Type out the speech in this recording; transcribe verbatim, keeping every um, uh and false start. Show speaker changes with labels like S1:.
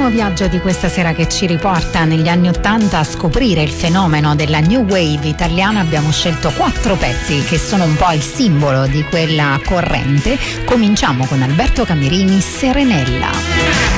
S1: primo viaggio di questa sera che ci riporta negli anni Ottanta a scoprire il fenomeno della New Wave italiana. Abbiamo scelto quattro pezzi che sono un po' il simbolo di quella corrente. Cominciamo con Alberto Camerini, Serenella.